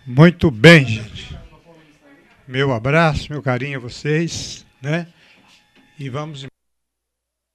Muito bem, gente. Meu abraço, meu carinho a vocês, né? E vamos